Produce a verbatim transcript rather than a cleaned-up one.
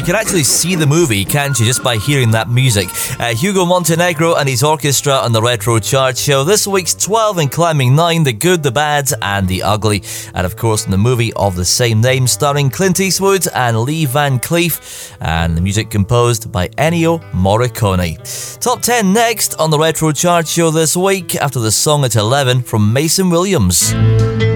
can actually see the movie, can't you, just by hearing that music. Uh, Hugo Montenegro and his orchestra on the Retro Chart Show. This week's twelve and climbing nine, The Good, the Bad and the Ugly. And of course in the movie of the same name, starring Clint Eastwood and Lee Van Cleef, and the music composed by Ennio Morricone. Top ten next on the Retro Chart Show this week, after the song at eleven from Mason Williams.